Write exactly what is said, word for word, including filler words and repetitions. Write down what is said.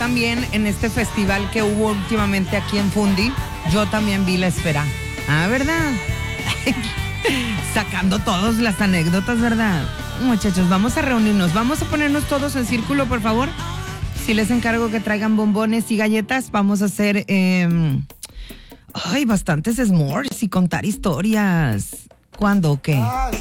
también en este festival que hubo últimamente aquí en Fundi, yo también vi la esfera. Ah, ¿verdad? Sacando todas las anécdotas, ¿verdad? Muchachos, vamos a reunirnos, vamos a ponernos todos en círculo, por favor. Si les encargo que traigan bombones y galletas, vamos a hacer eh, ay, bastantes s'mores y contar historias. ¿Cuándo o qué? Ah,